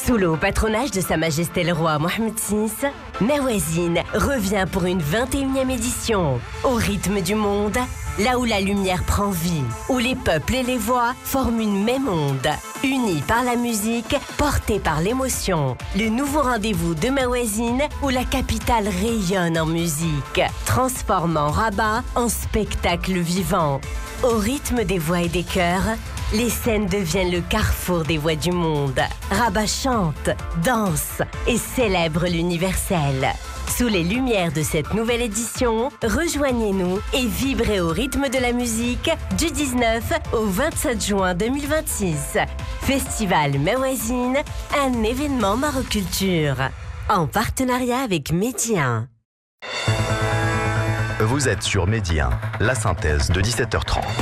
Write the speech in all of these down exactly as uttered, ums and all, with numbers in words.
Sous le haut patronage de Sa Majesté le Roi Mohammed six, Merwazine revient pour une vingt et unième édition. Au rythme du monde, là où la lumière prend vie, où les peuples et les voix forment une même onde. Unis par la musique, portés par l'émotion. Le nouveau rendez-vous de Merwazine, où la capitale rayonne en musique, transformant Rabat en spectacle vivant. Au rythme des voix et des chœurs, les scènes deviennent le carrefour des voix du monde. Rabat chante, danse et célèbre l'universel. Sous les lumières de cette nouvelle édition, rejoignez-nous et vibrez au rythme de la musique du dix-neuf au vingt-sept juin deux mille vingt-six. Festival Merwazine, un événement Maroculture. En partenariat avec Média. Vous êtes sur Média, la synthèse de dix-sept heures trente.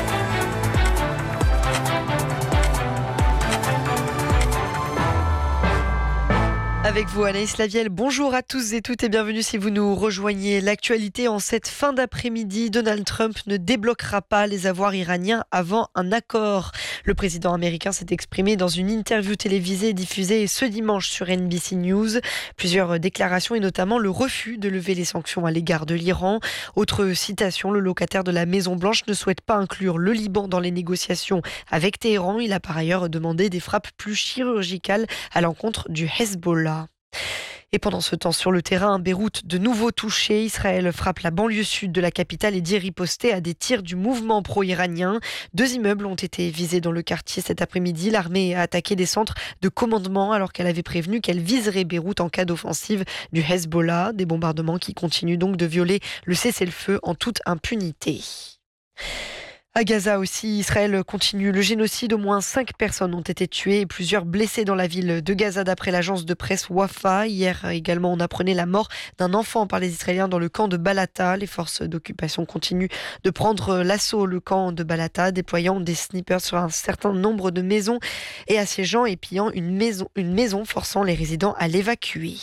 Avec vous, Anaïs Lavielle. Bonjour à tous et toutes et bienvenue si vous nous rejoignez. L'actualité en cette fin d'après-midi, Donald Trump ne débloquera pas les avoirs iraniens avant un accord. Le président américain s'est exprimé dans une interview télévisée diffusée ce dimanche sur N B C News. Plusieurs déclarations et notamment le refus de lever les sanctions à l'égard de l'Iran. Autre citation, le locataire de la Maison-Blanche ne souhaite pas inclure le Liban dans les négociations avec Téhéran. Il a par ailleurs demandé des frappes plus chirurgicales à l'encontre du Hezbollah. Et pendant ce temps, sur le terrain, Beyrouth de nouveau touché. Israël frappe la banlieue sud de la capitale et dit riposter à des tirs du mouvement pro-iranien. Deux immeubles ont été visés dans le quartier cet après-midi. L'armée a attaqué des centres de commandement alors qu'elle avait prévenu qu'elle viserait Beyrouth en cas d'offensive du Hezbollah. Des bombardements qui continuent donc de violer le cessez-le-feu en toute impunité. À Gaza aussi, Israël continue le génocide. Au moins cinq personnes ont été tuées et plusieurs blessées dans la ville de Gaza d'après l'agence de presse Wafa. Hier également, on apprenait la mort d'un enfant par les Israéliens dans le camp de Balata. Les forces d'occupation continuent de prendre l'assaut le camp de Balata, déployant des snipers sur un certain nombre de maisons et assiégeant et pillant une maison, une maison forçant les résidents à l'évacuer.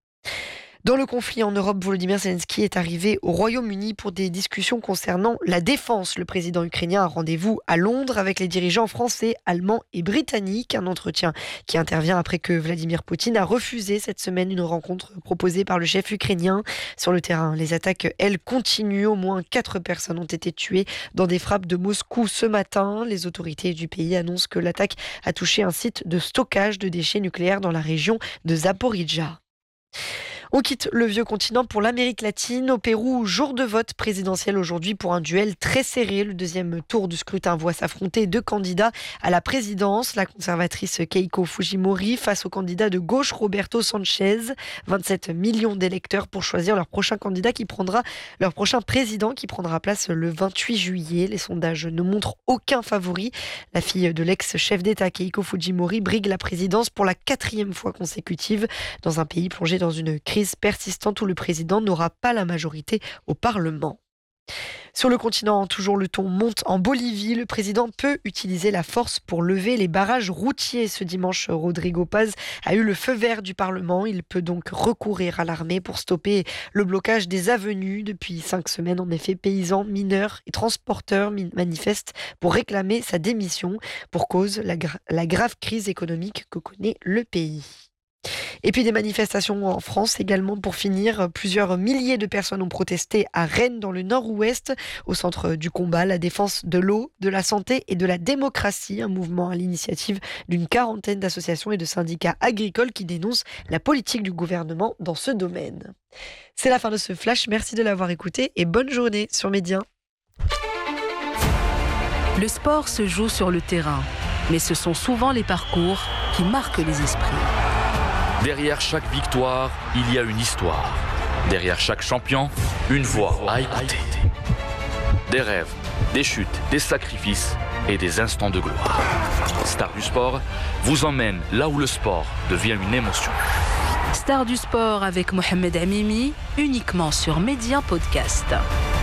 Dans le conflit en Europe, Volodymyr Zelensky est arrivé au Royaume-Uni pour des discussions concernant la défense. Le président ukrainien a rendez-vous à Londres avec les dirigeants français, allemands et britanniques. Un entretien qui intervient après que Vladimir Poutine a refusé cette semaine une rencontre proposée par le chef ukrainien. Sur le terrain, les attaques, elles, continuent. Au moins quatre personnes ont été tuées dans des frappes de Moscou ce matin. Les autorités du pays annoncent que l'attaque a touché un site de stockage de déchets nucléaires dans la région de Zaporijjia. On quitte le vieux continent pour l'Amérique latine. Au Pérou, jour de vote présidentiel aujourd'hui pour un duel très serré. Le deuxième tour du scrutin voit s'affronter deux candidats à la présidence. La conservatrice Keiko Fujimori face au candidat de gauche Roberto Sanchez. vingt-sept millions d'électeurs pour choisir leur prochain candidat qui prendra, leur prochain président qui prendra place le vingt-huit juillet. Les sondages ne montrent aucun favori. La fille de l'ex-chef d'État Keiko Fujimori brigue la présidence pour la quatrième fois consécutive dans un pays plongé dans une crise persistante où le président n'aura pas la majorité au Parlement. Sur le continent, toujours le ton monte en Bolivie. Le président peut utiliser la force pour lever les barrages routiers. Ce dimanche, Rodrigo Paz a eu le feu vert du Parlement. Il peut donc recourir à l'armée pour stopper le blocage des avenues. Depuis cinq semaines, en effet, paysans, mineurs et transporteurs manifestent pour réclamer sa démission. Pour cause, la, gra- la grave crise économique que connaît le pays. Et puis des manifestations en France également pour finir. Plusieurs milliers de personnes ont protesté à Rennes dans le nord-ouest au centre du combat, la défense de l'eau, de la santé et de la démocratie. Un mouvement à l'initiative d'une quarantaine d'associations et de syndicats agricoles qui dénoncent la politique du gouvernement dans ce domaine. C'est la fin de ce flash. Merci de l'avoir écouté et bonne journée sur Média. Le sport se joue sur le terrain, mais ce sont souvent les parcours qui marquent les esprits. Derrière chaque victoire, il y a une histoire. Derrière chaque champion, une voix à écouter. Des rêves, des chutes, des sacrifices et des instants de gloire. Star du sport vous emmène là où le sport devient une émotion. Star du sport avec Mohamed Amimi, uniquement sur Média Podcast.